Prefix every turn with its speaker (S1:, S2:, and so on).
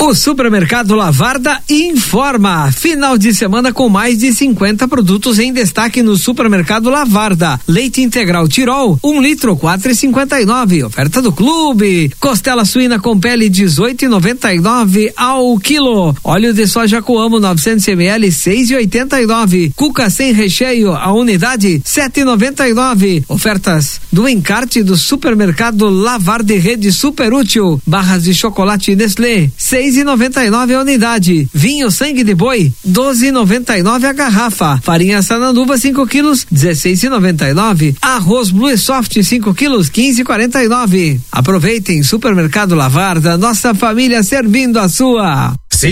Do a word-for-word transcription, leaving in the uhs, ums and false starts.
S1: O Supermercado Lavarda informa. Final de semana com mais de cinquenta produtos em destaque no Supermercado Lavarda. Leite integral Tirol, um litro, quatro e cinquenta e nove. Oferta do clube. Costela suína com pele, dezoito e noventa e nove ao quilo. Óleo de soja Coamo, novecentos mililitros, seis e oitenta e nove. Cuca sem recheio, a unidade, sete e noventa e nove. Ofertas do encarte do Supermercado Lavarda e Rede Super Útil. Barras de chocolate Nestlé, seis e noventa e nove a unidade. Vinho sangue de boi, doze e noventa e nove a garrafa. Farinha Sananduva, cinco quilos, dezesseis e noventa e nove. Arroz Blue Soft, cinco quilos, quinze e quarenta e nove. Aproveitem. Supermercado Lavarda, nossa família servindo a sua.